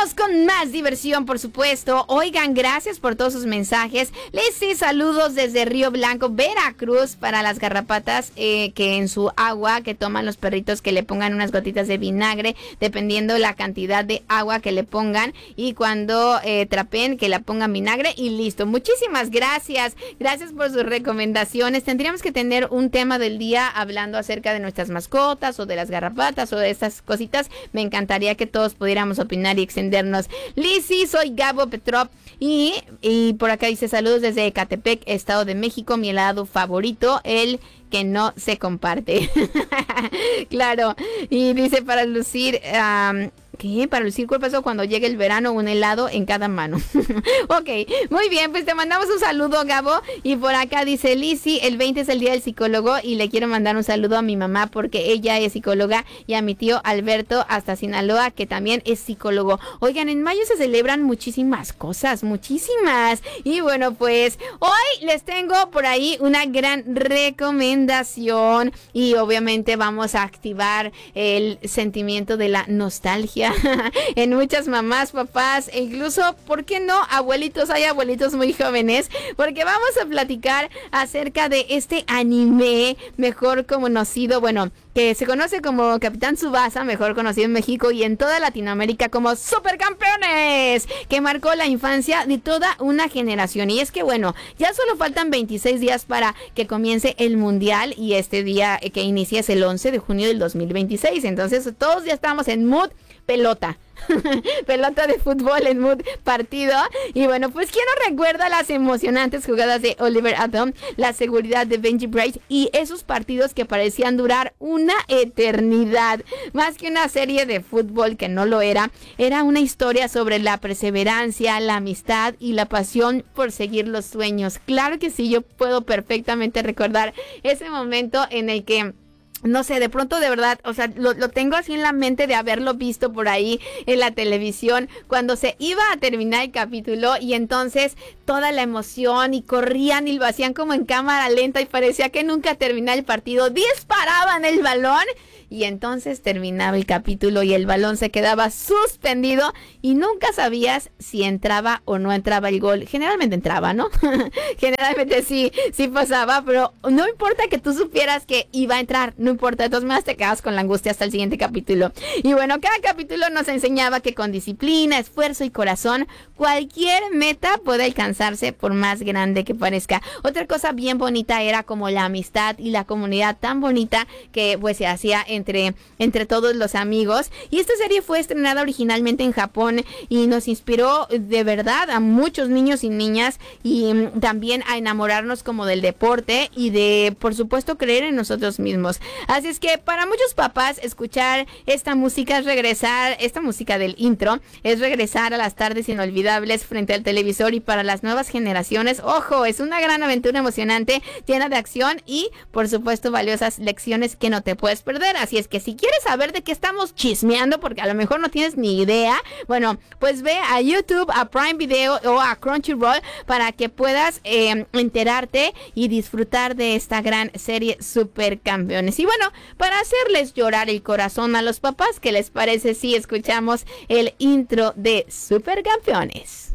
Vamos con más diversión, por supuesto. Oigan, gracias por todos sus mensajes. Les saludos desde Río Blanco, Veracruz, para las garrapatas que en su agua que toman los perritos, que le pongan unas gotitas de vinagre, dependiendo la cantidad de agua que le pongan, y cuando trapen, que la pongan vinagre y listo. Muchísimas gracias. Gracias por sus recomendaciones. Tendríamos que tener un tema del día hablando acerca de nuestras mascotas o de las garrapatas o de estas cositas. Me encantaría que todos pudiéramos opinar y extendernos. Lizzy, soy Gabo Petrov y por acá dice saludos desde Ecatepec, Estado de México. Mi helado favorito, el que no se comparte. Claro. Y dice para lucir... ¿qué? Para lucir cuerpazo cuando llegue el verano, un helado en cada mano. Ok, muy bien, pues te mandamos un saludo, Gabo. Y por acá dice Lizzy, el 20 es el día del psicólogo y le quiero mandar un saludo a mi mamá porque ella es psicóloga, y a mi tío Alberto hasta Sinaloa, que también es psicólogo. Oigan, en mayo se celebran muchísimas cosas, muchísimas. Y bueno, pues hoy les tengo por ahí una gran recomendación y obviamente vamos a activar el sentimiento de la nostalgia en muchas mamás, papás e incluso, ¿por qué no, abuelitos? Hay abuelitos muy jóvenes, porque vamos a platicar acerca de este anime mejor conocido, bueno, que se conoce como Capitán Tsubasa, mejor conocido en México y en toda Latinoamérica como Supercampeones, que marcó la infancia de toda una generación. Y es que bueno, ya solo faltan 26 días para que comience el Mundial, y este día que inicia es el 11 de junio del 2026, entonces todos ya estamos en mood pelota. Pelota de fútbol en mood partido. Y bueno, pues ¿quién no recuerda las emocionantes jugadas de Oliver Atom, la seguridad de Benji Bright y esos partidos que parecían durar una eternidad? Más que una serie de fútbol, que no lo era, era una historia sobre la perseverancia, la amistad y la pasión por seguir los sueños. Claro que sí, yo puedo perfectamente recordar ese momento en el que, no sé, de pronto de verdad, o sea, lo tengo así en la mente de haberlo visto por ahí en la televisión cuando se iba a terminar el capítulo, y entonces toda la emoción y corrían y lo hacían como en cámara lenta y parecía que nunca terminaba el partido, disparaban el balón y entonces terminaba el capítulo y el balón se quedaba suspendido y nunca sabías si entraba o no entraba el gol. Generalmente entraba, ¿no? Generalmente sí pasaba, pero no importa que tú supieras que iba a entrar, no importa, de todas maneras te quedas con la angustia hasta el siguiente capítulo. Y bueno, cada capítulo nos enseñaba que con disciplina, esfuerzo y corazón, cualquier meta puede alcanzarse por más grande que parezca. Otra cosa bien bonita era como la amistad y la comunidad tan bonita que pues se hacía entre todos los amigos. Y esta serie fue estrenada originalmente en Japón y nos inspiró de verdad a muchos niños y niñas, y también a enamorarnos como del deporte y de, por supuesto, creer en nosotros mismos. Así es que para muchos papás escuchar esta música es regresar, esta música del intro es regresar a las tardes inolvidables frente al televisor, y para las nuevas generaciones, ojo, es una gran aventura emocionante, llena de acción y por supuesto valiosas lecciones que no te puedes perder. Así es que si quieres saber de qué estamos chismeando, porque a lo mejor no tienes ni idea, bueno, pues ve a YouTube, a Prime Video o a Crunchyroll para que puedas enterarte y disfrutar de esta gran serie Supercampeones. Y bueno, para hacerles llorar el corazón a los papás, ¿qué les parece si escuchamos el intro de Supercampeones?